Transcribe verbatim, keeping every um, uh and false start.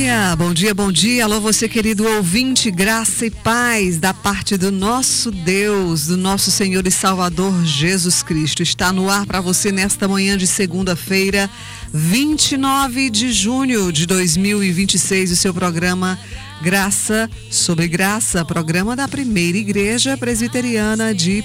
dia, bom dia, bom dia. Alô, você querido ouvinte, graça e paz da parte do nosso Deus, do nosso Senhor e Salvador Jesus Cristo. Está no ar para você nesta manhã de segunda-feira, vinte e nove de junho de dois mil e vinte e seis, o seu programa Graça sobre Graça, programa da Primeira Igreja Presbiteriana de